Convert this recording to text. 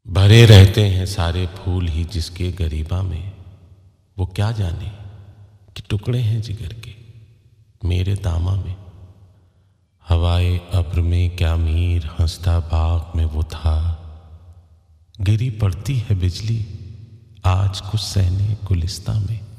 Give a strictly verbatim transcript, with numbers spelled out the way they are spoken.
भरे रहते हैं सारे फूल ही जिसके गरीबा में, वो क्या जाने कि टुकड़े हैं जिगर के मेरे दामा में। हवाए अब्र में क्या मीर हंसता बाग में वो था, गिरी पड़ती है बिजली आज कुछ सहने गुलिस्ता में।